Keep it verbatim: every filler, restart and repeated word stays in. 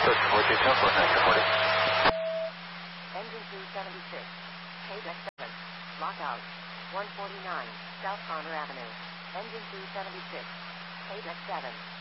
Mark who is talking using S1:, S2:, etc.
S1: four two Telford, nine forty.
S2: Engine two seventy-six. K-Deck seven. Lockout. one forty-nine. South Connor Avenue. Engine two seventy-six. K-Deck seven.